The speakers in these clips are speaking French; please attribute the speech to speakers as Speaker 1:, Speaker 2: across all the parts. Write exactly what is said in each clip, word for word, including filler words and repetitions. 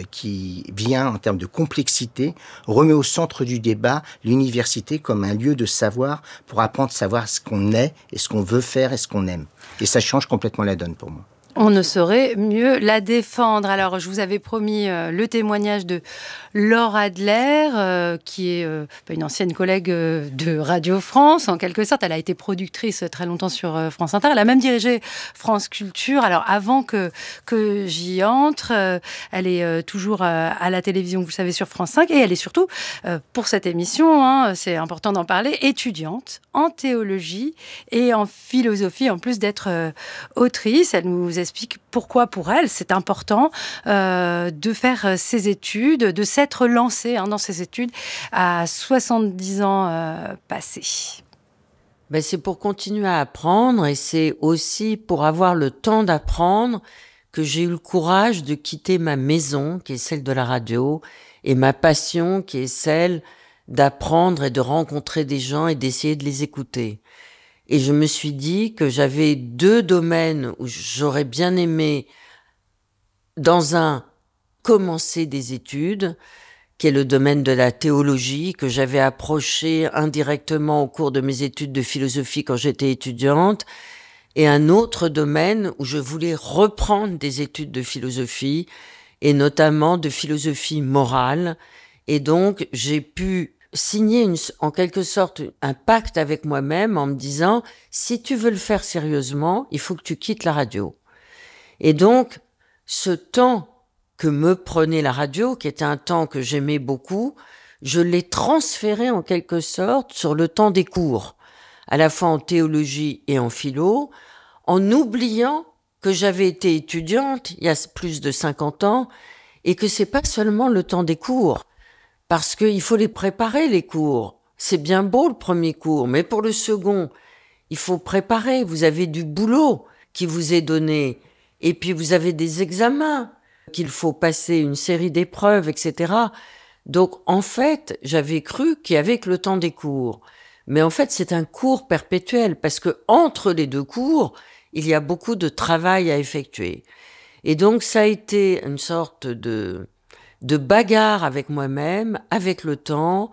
Speaker 1: qui vient en termes de complexité, remet au centre du débat l'université comme un lieu de savoir pour apprendre à savoir ce qu'on est et ce qu'on veut faire et ce qu'on aime. Et ça change complètement la donne pour moi.
Speaker 2: On ne saurait mieux la défendre. Alors, je vous avais promis euh, le témoignage de Laure Adler, euh, qui est euh, une ancienne collègue euh, de Radio France, en quelque sorte. Elle a été productrice très longtemps sur euh, France Inter. Elle a même dirigé France Culture. Alors, avant que, que j'y entre, euh, elle est euh, toujours euh, à la télévision, vous le savez, sur France cinq. Et elle est surtout, euh, pour cette émission, hein, c'est important d'en parler, étudiante en théologie et en philosophie, en plus d'être euh, autrice. Elle nous explique pourquoi pour elle c'est important euh, de faire ses études, de s'être lancée hein, dans ses études à soixante-dix ans euh, passés.
Speaker 3: Ben c'est pour continuer à apprendre et c'est aussi pour avoir le temps d'apprendre que j'ai eu le courage de quitter ma maison, qui est celle de la radio, et ma passion, qui est celle d'apprendre et de rencontrer des gens et d'essayer de les écouter. Et je me suis dit que j'avais deux domaines où j'aurais bien aimé, dans un, commencer des études, qui est le domaine de la théologie, que j'avais approché indirectement au cours de mes études de philosophie quand j'étais étudiante, et un autre domaine où je voulais reprendre des études de philosophie, et notamment de philosophie morale. Et donc, j'ai pu signer une, en quelque sorte un pacte avec moi-même en me disant si tu veux le faire sérieusement, il faut que tu quittes la radio. Et donc, ce temps que me prenait la radio, qui était un temps que j'aimais beaucoup, je l'ai transféré en quelque sorte sur le temps des cours, à la fois en théologie et en philo, en oubliant que j'avais été étudiante il y a plus de cinquante ans et que c'est pas seulement le temps des cours. Parce qu'il faut les préparer, les cours. C'est bien beau, le premier cours, mais pour le second, il faut préparer. Vous avez du boulot qui vous est donné. Et puis, vous avez des examens qu'il faut passer, une série d'épreuves, et cetera. Donc, en fait, j'avais cru qu'il y avait que le temps des cours. Mais en fait, c'est un cours perpétuel parce que entre les deux cours, il y a beaucoup de travail à effectuer. Et donc, ça a été une sorte de... de bagarre avec moi-même, avec le temps,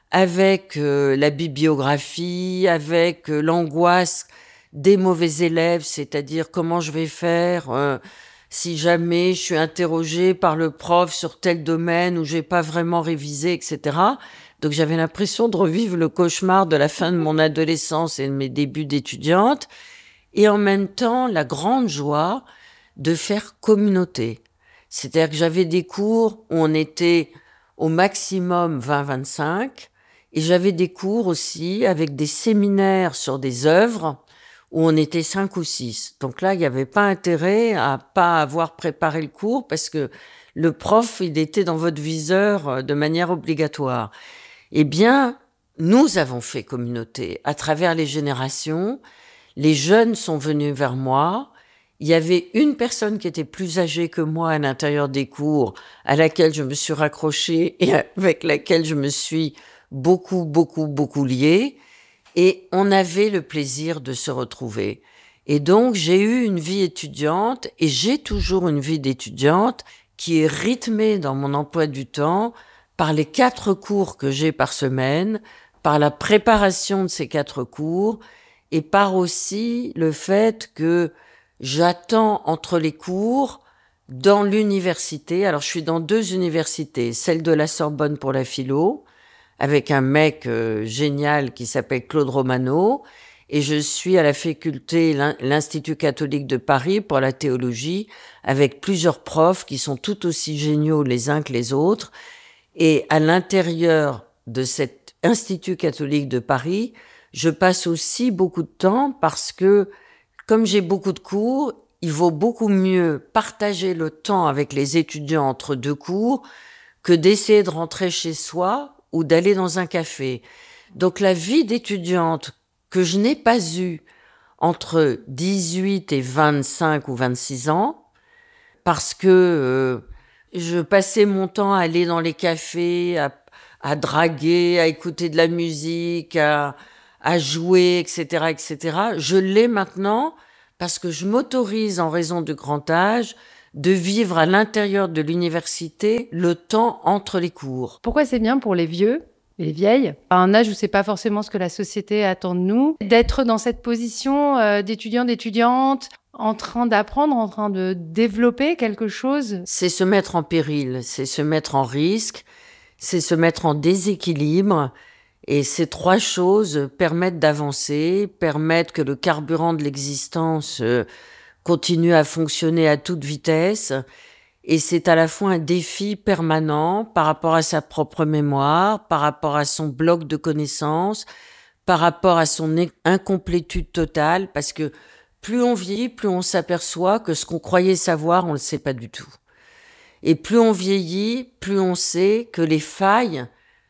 Speaker 3: avec euh, la bibliographie, avec euh, l'angoisse des mauvais élèves, c'est-à-dire comment je vais faire euh, si jamais je suis interrogée par le prof sur tel domaine où j'ai pas vraiment révisé, et cetera. Donc j'avais l'impression de revivre le cauchemar de la fin de mon adolescence et de mes débuts d'étudiante, et en même temps la grande joie de faire communauté. C'est-à-dire que j'avais des cours où on était au maximum vingt à vingt-cinq et j'avais des cours aussi avec des séminaires sur des œuvres où on était cinq ou six. Donc là, il n'y avait pas intérêt à pas avoir préparé le cours parce que le prof, il était dans votre viseur de manière obligatoire. Eh bien, nous avons fait communauté à travers les générations. Les jeunes sont venus vers moi. Il y avait une personne qui était plus âgée que moi à l'intérieur des cours, à laquelle je me suis raccrochée et avec laquelle je me suis beaucoup, beaucoup, beaucoup liée. Et on avait le plaisir de se retrouver. Et donc, j'ai eu une vie étudiante et j'ai toujours une vie d'étudiante qui est rythmée dans mon emploi du temps par les quatre cours que j'ai par semaine, par la préparation de ces quatre cours et par aussi le fait que j'attends entre les cours dans l'université. Alors, je suis dans deux universités, celle de la Sorbonne pour la philo, avec un mec euh, génial qui s'appelle Claude Romano, et je suis à la faculté, l'Institut catholique de Paris pour la théologie, avec plusieurs profs qui sont tout aussi géniaux les uns que les autres. Et à l'intérieur de cet Institut catholique de Paris, je passe aussi beaucoup de temps parce que comme j'ai beaucoup de cours, il vaut beaucoup mieux partager le temps avec les étudiants entre deux cours que d'essayer de rentrer chez soi ou d'aller dans un café. Donc la vie d'étudiante que je n'ai pas eue entre dix-huit et vingt-cinq ou vingt-six ans, parce que euh, je passais mon temps à aller dans les cafés, à, à draguer, à écouter de la musique, à... à jouer, et cetera, et cetera. Je l'ai maintenant parce que je m'autorise, en raison du grand âge, de vivre à l'intérieur de l'université le temps entre les cours.
Speaker 2: Pourquoi c'est bien pour les vieux, les vieilles, à un âge où c'est pas forcément ce que la société attend de nous, d'être dans cette position euh, d'étudiant, d'étudiante, en train d'apprendre, en train de développer quelque chose?
Speaker 3: C'est se mettre en péril, c'est se mettre en risque, c'est se mettre en déséquilibre. Et ces trois choses permettent d'avancer, permettent que le carburant de l'existence euh, continue à fonctionner à toute vitesse. Et c'est à la fois un défi permanent par rapport à sa propre mémoire, par rapport à son bloc de connaissances, par rapport à son incomplétude totale, parce que plus on vieillit, plus on s'aperçoit que ce qu'on croyait savoir, on ne le sait pas du tout. Et plus on vieillit, plus on sait que les failles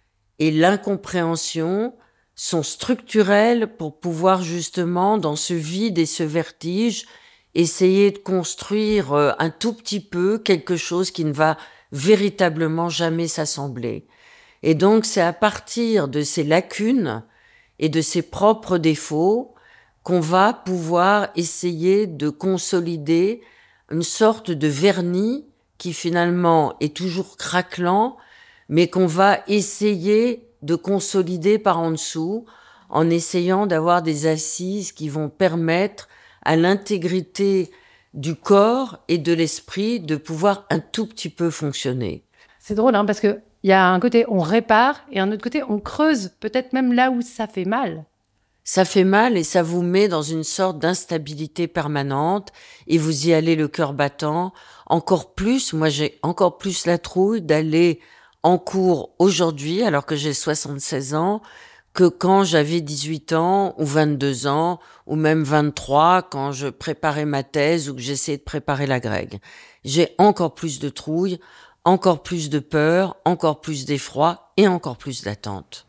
Speaker 3: et l'incompréhension sont structurelles pour pouvoir justement, dans ce vide et ce vertige, essayer de construire un tout petit peu quelque chose qui ne va véritablement jamais s'assembler. Et donc, c'est à partir de ces lacunes et de ses propres défauts qu'on va pouvoir essayer de consolider une sorte de vernis qui finalement est toujours craquelant, mais qu'on va essayer de consolider par en dessous en essayant d'avoir des assises qui vont permettre à l'intégrité du corps et de l'esprit de pouvoir un tout petit peu fonctionner.
Speaker 2: C'est drôle, hein, parce qu'il y a un côté on répare et un autre côté on creuse, peut-être même là où ça fait mal.
Speaker 3: Ça fait mal et ça vous met dans une sorte d'instabilité permanente et vous y allez le cœur battant. Encore plus, moi j'ai encore plus la trouille d'aller en cours aujourd'hui, alors que j'ai soixante-seize ans, que quand j'avais dix-huit ans ou vingt-deux ans ou même vingt-trois, quand je préparais ma thèse ou que j'essayais de préparer la grecque. J'ai encore plus de trouille, encore plus de peur, encore plus d'effroi et encore plus d'attente.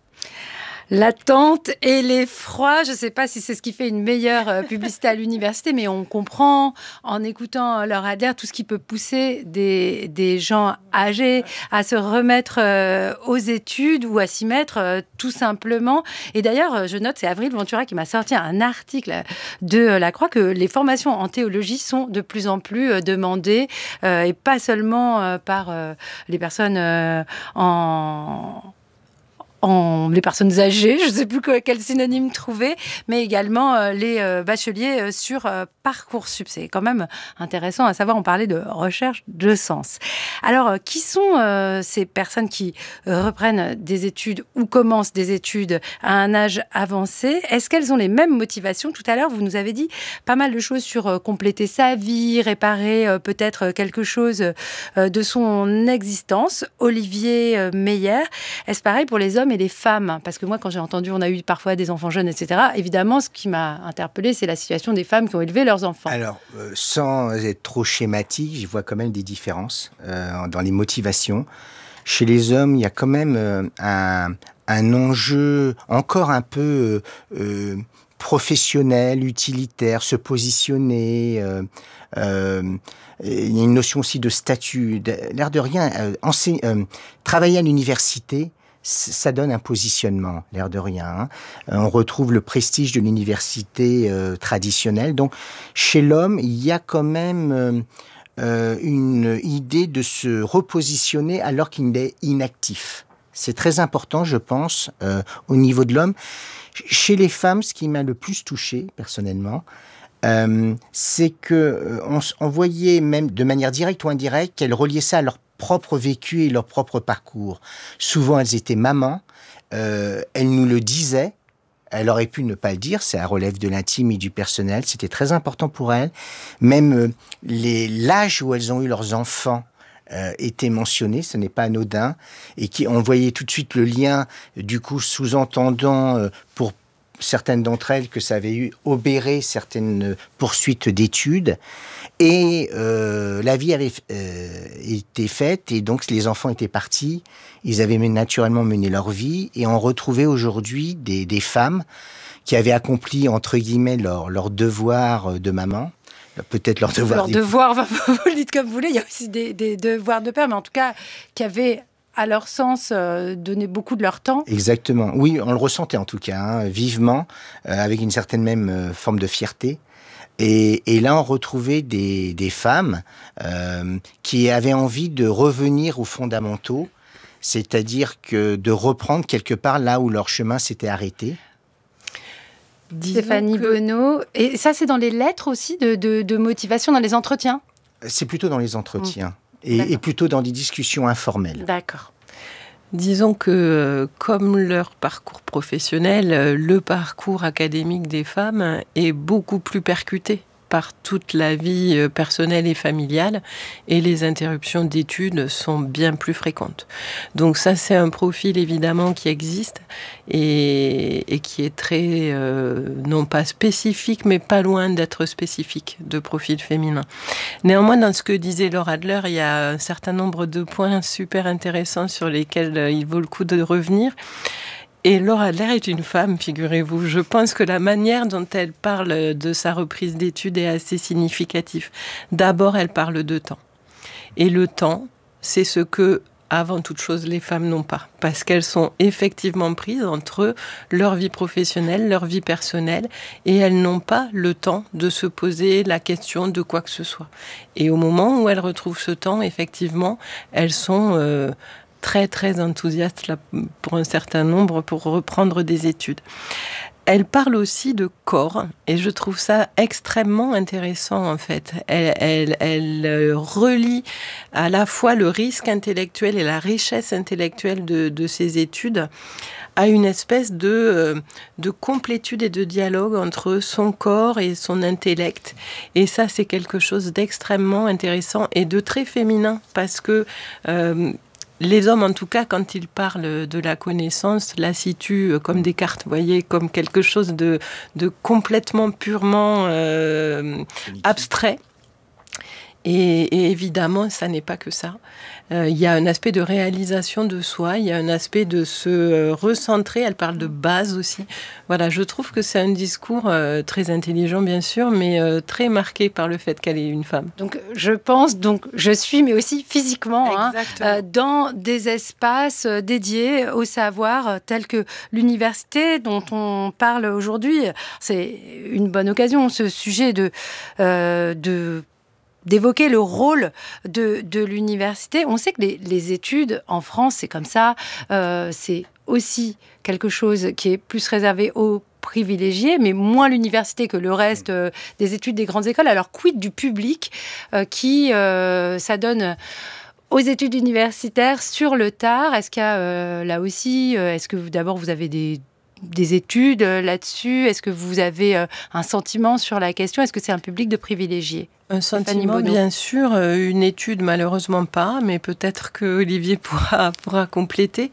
Speaker 2: L'attente et l'effroi, je ne sais pas si c'est ce qui fait une meilleure publicité à l'université, mais on comprend en écoutant Laure Adler tout ce qui peut pousser des, des gens âgés à se remettre euh, aux études ou à s'y mettre euh, tout simplement. Et d'ailleurs, je note, c'est Avril Ventura qui m'a sorti un article de La Croix, que les formations en théologie sont de plus en plus euh, demandées euh, et pas seulement euh, par euh, les personnes euh, en... En, les personnes âgées, je ne sais plus quel synonyme trouver, mais également euh, les euh, bacheliers euh, sur euh, Parcoursup. C'est quand même intéressant à savoir, on parlait de recherche de sens. Alors, euh, qui sont euh, ces personnes qui euh, reprennent des études ou commencent des études à un âge avancé? Est-ce qu'elles ont les mêmes motivations? Tout à l'heure, vous nous avez dit pas mal de choses sur euh, compléter sa vie, réparer euh, peut-être quelque chose euh, de son existence. Olivier euh, Meyer, est-ce pareil pour les hommes et les femmes? Parce que moi, quand j'ai entendu, on a eu parfois des enfants jeunes, et cetera. Évidemment, ce qui m'a interpellée, c'est la situation des femmes qui ont élevé leurs enfants.
Speaker 1: Alors, euh, sans être trop schématique, j'y vois quand même des différences euh, dans les motivations. Chez les hommes, il y a quand même euh, un, un enjeu encore un peu euh, professionnel, utilitaire, se positionner. Euh, euh, il y a une notion aussi de statut. De, l'air de rien, euh, enseigner, euh, travailler à l'université, ça donne un positionnement, l'air de rien. Hein. On retrouve le prestige de l'université euh, traditionnelle. Donc, chez l'homme, il y a quand même euh, euh, une idée de se repositionner alors qu'il est inactif. C'est très important, je pense, euh, au niveau de l'homme. Chez les femmes, ce qui m'a le plus touché, personnellement, euh, c'est qu'on euh, on voyait même de manière directe ou indirecte qu'elles reliaient ça à leur propre vécu et leur propre parcours. Souvent, elles étaient mamans, euh, elles nous le disaient, elle aurait pu ne pas le dire, ça relève de l'intime et du personnel, c'était très important pour elles. Même euh, les, l'âge où elles ont eu leurs enfants euh, était mentionné, ce n'est pas anodin, et qui, on voyait tout de suite le lien, du coup, sous-entendant euh, pour certaines d'entre elles que ça avait eu obéré certaines poursuites d'études. Et euh, la vie avait euh, été faite et donc les enfants étaient partis. Ils avaient naturellement mené leur vie et on retrouvait aujourd'hui des, des femmes qui avaient accompli entre guillemets leur, leur devoir de maman. Peut-être leur devoir...
Speaker 2: Leur devoir, vous le dites comme vous voulez, il y a aussi des, des devoirs de père, mais en tout cas qui avaient... à leur sens, euh, donner beaucoup de leur temps.
Speaker 1: Exactement. Oui, on le ressentait en tout cas, hein, vivement, euh, avec une certaine même euh, forme de fierté. Et, et là, on retrouvait des, des femmes euh, qui avaient envie de revenir aux fondamentaux, c'est-à-dire que de reprendre quelque part là où leur chemin s'était arrêté.
Speaker 2: Disons Stéphanie que... Bonneau. Et ça, c'est dans les lettres aussi de, de, de motivation, dans les entretiens ?
Speaker 1: C'est plutôt dans les entretiens mmh. et, et plutôt dans des discussions informelles.
Speaker 2: D'accord.
Speaker 4: Disons que, comme leur parcours professionnel, le parcours académique des femmes est beaucoup plus percuté par toute la vie personnelle et familiale, et les interruptions d'études sont bien plus fréquentes. Donc ça, c'est un profil évidemment qui existe et, et qui est très, euh, non pas spécifique, mais pas loin d'être spécifique de profil féminin. Néanmoins, dans ce que disait Laure Adler, il y a un certain nombre de points super intéressants sur lesquels il vaut le coup de revenir. Et Laure Adler est une femme, figurez-vous. Je pense que la manière dont elle parle de sa reprise d'études est assez significative. D'abord, elle parle de temps. Et le temps, c'est ce que, avant toute chose, les femmes n'ont pas. Parce qu'elles sont effectivement prises entre leur vie professionnelle, leur vie personnelle, et elles n'ont pas le temps de se poser la question de quoi que ce soit. Et au moment où elles retrouvent ce temps, effectivement, elles sont... Euh, très très enthousiaste là, pour un certain nombre pour reprendre des études. Elle parle aussi de corps et je trouve ça extrêmement intéressant en fait. Elle, elle, elle relie à la fois le risque intellectuel et la richesse intellectuelle de, de ses études à une espèce de, de complétude et de dialogue entre son corps et son intellect. Et ça, c'est quelque chose d'extrêmement intéressant et de très féminin parce que euh, les hommes, en tout cas, quand ils parlent de la connaissance, la situent comme Descartes, vous voyez, comme quelque chose de, de complètement, purement euh, abstrait. Et, et évidemment, ça n'est pas que ça. Euh, il y a un aspect de réalisation de soi, il y a un aspect de se euh, recentrer. Elle parle de base aussi. Voilà, je trouve que c'est un discours euh, très intelligent, bien sûr, mais euh, très marqué par le fait qu'elle est une femme.
Speaker 2: Donc, je pense, donc, je suis, mais aussi physiquement, hein, euh, dans des espaces dédiés au savoir, tels que l'université dont on parle aujourd'hui. C'est une bonne occasion, ce sujet de... Euh, de d'évoquer le rôle de, de l'université. On sait que les, les études en France, c'est comme ça. Euh, c'est aussi quelque chose qui est plus réservé aux privilégiés, mais moins l'université que le reste euh, des études des grandes écoles. Alors, quid du public euh, qui euh, s'adonne aux études universitaires sur le tard? Est-ce qu'il y a euh, là aussi, euh, est-ce que vous, d'abord vous avez des des études euh, là-dessus? Est-ce que vous avez euh, un sentiment sur la question? Est-ce que c'est un public de privilégiés?
Speaker 4: Un sentiment, bien sûr. Euh, une étude, malheureusement pas, mais peut-être que Olivier pourra, pourra compléter.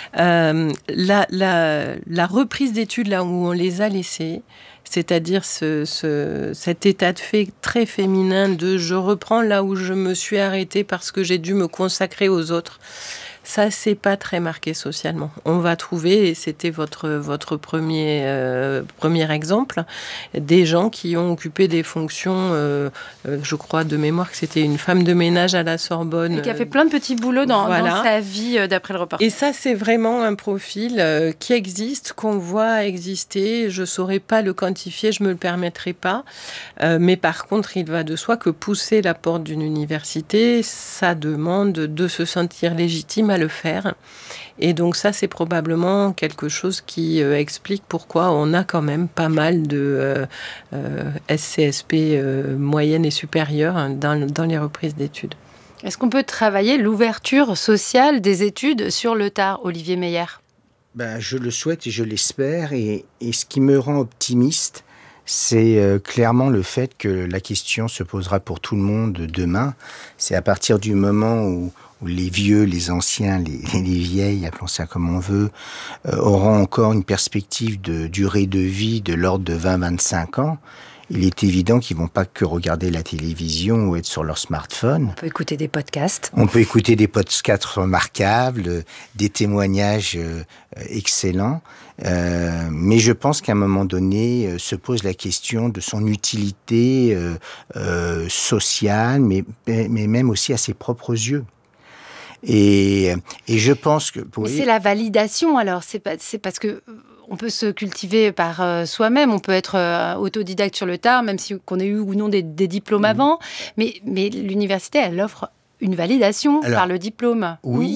Speaker 4: Euh, la, la, la reprise d'études, là où on les a laissées, c'est-à-dire ce, ce, cet état de fait très féminin de « je reprends là où je me suis arrêtée parce que j'ai dû me consacrer aux autres », ça, c'est pas très marqué socialement. On va trouver, et c'était votre, votre premier, euh, premier exemple, des gens qui ont occupé des fonctions, euh, euh, je crois de mémoire que c'était une femme de ménage à la Sorbonne.
Speaker 2: Et qui a fait plein de petits boulots dans, voilà. dans sa vie, euh, d'après le reportage.
Speaker 4: Et ça, c'est vraiment un profil euh, qui existe, qu'on voit exister. Je saurais pas le quantifier, je me le permettrai pas. Euh, mais par contre, il va de soi que pousser la porte d'une université, ça demande de se sentir légitime à le faire. Et donc ça, c'est probablement quelque chose qui euh, explique pourquoi on a quand même pas mal de euh, euh, S C S P euh, moyennes et supérieures hein, dans, dans les reprises d'études.
Speaker 2: Est-ce qu'on peut travailler l'ouverture sociale des études sur le tard, Olivier Meyer?
Speaker 1: Ben, je le souhaite et je l'espère. Et, et ce qui me rend optimiste, c'est euh, clairement le fait que la question se posera pour tout le monde demain. C'est à partir du moment où où les vieux, les anciens, les, les vieilles, appelons ça comme on veut, euh, auront encore une perspective de durée de vie de l'ordre de vingt à vingt-cinq ans, il est évident qu'ils vont pas que regarder la télévision ou être sur leur smartphone.
Speaker 2: On peut écouter des podcasts.
Speaker 1: On peut écouter des podcasts remarquables, des témoignages euh, excellents. Euh, mais je pense qu'à un moment donné, euh, se pose la question de son utilité euh, euh, sociale, mais, mais même aussi à ses propres yeux. Et, et je pense que...
Speaker 2: Mais c'est la validation, alors. C'est, pas, c'est parce que on peut se cultiver par euh, soi-même, on peut être euh, autodidacte sur le tard, même si qu'on ait eu ou non des, des diplômes mmh. avant, mais, mais l'université, elle offre une validation Alors, par le diplôme.
Speaker 1: Oui,